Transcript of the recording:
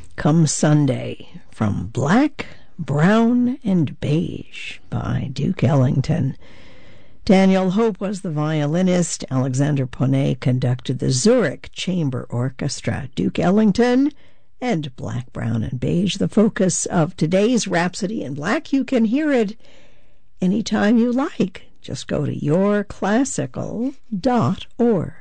Come Sunday from Black, Brown, and Beige by Duke Ellington. Daniel Hope was the violinist. Alexander Ponet conducted the Zurich Chamber Orchestra. Duke Ellington and Black, Brown, and Beige, the focus of today's Rhapsody in Black. You can hear it anytime you like. Just go to yourclassical.org.